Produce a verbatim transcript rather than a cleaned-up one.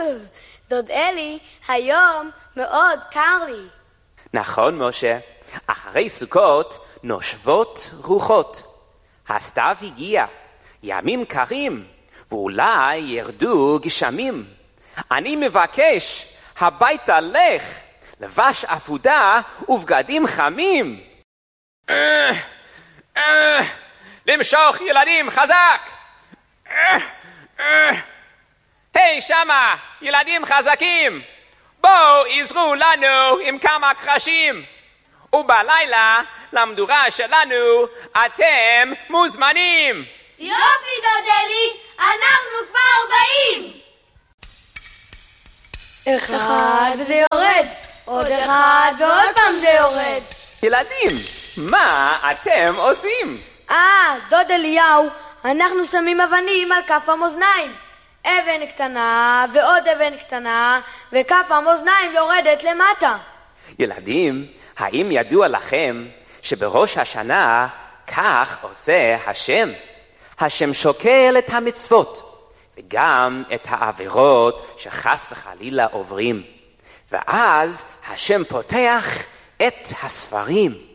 דוד אלי, היום מאוד קר לי. נכון, משה. אחרי סוכות נושבות רוחות. הסתיו הגיע, ימים קרים, ואולי ירדו גשמים. אני מבקש, הביתה לך, לבש עבודה ובגדים חמים. למשוך ילדים חזק! היי שמה, ילדים חזקים! בואו עזרו לנו עם כמה קרשים! ובלילה למדורה שלנו אתם מוזמנים! יופי דוד אלי, אנחנו כבר באים! אחד וזה יורד, עוד אחד ועוד פעם זה יורד. ילדים, מה אתם עושים? אה, דוד אליהו, אנחנו שמים אבנים על כף המאזניים. אבן קטנה ועוד אבן קטנה, וכף המאזניים יורדת למטה. ילדים, האם ידוע לכם שבראש השנה כך עושה השם? השם שוקל את המצוות וגם את העבירות שחס וחלילה עוברים, ואז השם פותח את הספרים